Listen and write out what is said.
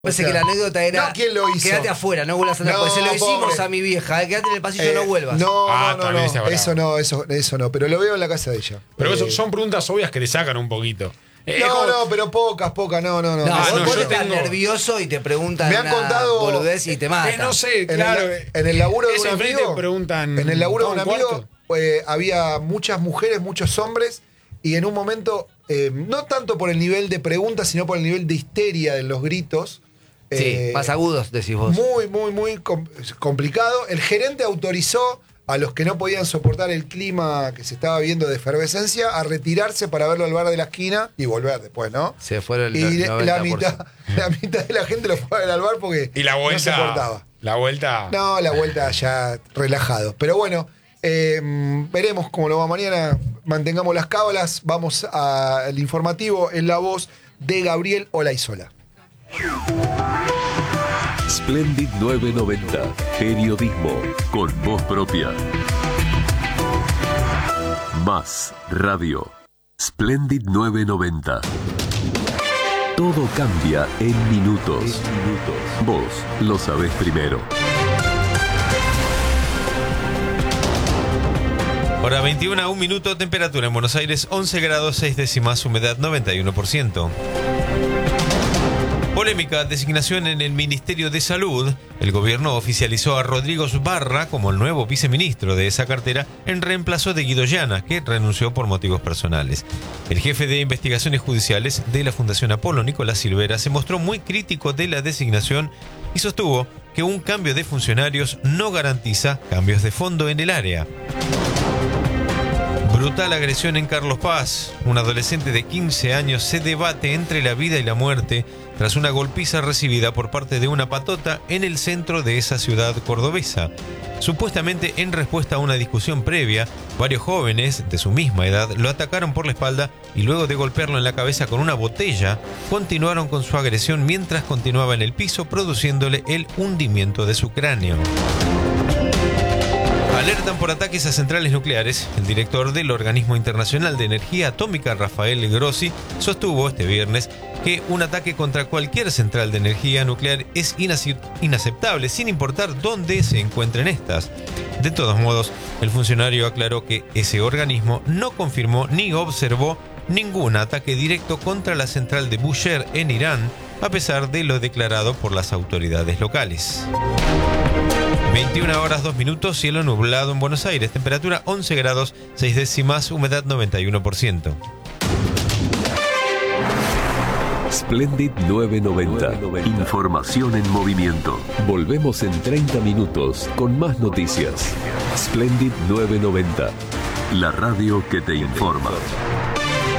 Pensé que la anécdota era. No, ¿quién lo hizo? Quédate afuera, no vuelvas a entrar. No, Porque se lo hicimos pobre. a mi vieja, quédate en el pasillo, no vuelvas. No, eso no, pero lo veo en la casa de ella. Pero son preguntas obvias que te sacan un poquito. Pero pocas, no. No, vos estás nervioso y te preguntan Me han contado boludez y te matan. No sé, En claro. en el laburo de un ese frente amigo. preguntan, En el laburo de un ¿todo amigo cuarto? había muchas mujeres, muchos hombres, y en un momento, no tanto por el nivel de preguntas, sino por el nivel de histeria de los gritos. Sí, más agudos, decís vos. Muy complicado. El gerente autorizó a los que no podían soportar el clima que se estaba viendo de efervescencia a retirarse para verlo al bar de la esquina y volver después, ¿no? Se fueron Y la 90%. mitad de la gente lo fue a ver al bar porque Y la vuelta. no soportaba. La vuelta. No, la vuelta ya relajado. Pero bueno, veremos cómo lo va mañana. Mantengamos las cábalas. Vamos al informativo en la voz de Gabriel Olaizola. Splendid 990. Periodismo con voz propia. Más radio. Splendid 990. Todo cambia en minutos. Vos lo sabés primero. Hora 21, 1 minuto, temperatura en Buenos Aires 11 grados 6 décimas, humedad 91%. Polémica designación en el Ministerio de Salud. El gobierno oficializó a Rodrigo Barra como el nuevo viceministro de esa cartera en reemplazo de Guido Llana, que renunció por motivos personales. El jefe de investigaciones judiciales de la Fundación Apolo, Nicolás Silvera, se mostró muy crítico de la designación y sostuvo que un cambio de funcionarios no garantiza cambios de fondo en el área. Brutal agresión en Carlos Paz. Un adolescente de 15 años se debate entre la vida y la muerte tras una golpiza recibida por parte de una patota en el centro de esa ciudad cordobesa. Supuestamente en respuesta a una discusión previa, varios jóvenes de su misma edad lo atacaron por la espalda y luego de golpearlo en la cabeza con una botella, continuaron con su agresión mientras continuaba en el piso, produciéndole el hundimiento de su cráneo. Alertan por ataques a centrales nucleares. El director del Organismo Internacional de Energía Atómica, Rafael Grossi, sostuvo este viernes que un ataque contra cualquier central de energía nuclear es inaceptable, sin importar dónde se encuentren estas. De todos modos, el funcionario aclaró que ese organismo no confirmó ni observó ningún ataque directo contra la central de Bushehr en Irán, a pesar de lo declarado por las autoridades locales. 21 horas 2 minutos, cielo nublado en Buenos Aires, temperatura 11 grados 6 décimas, humedad 91%. Splendid 990. Información en movimiento. Volvemos en 30 minutos con más noticias. Splendid 990. La radio que te informa.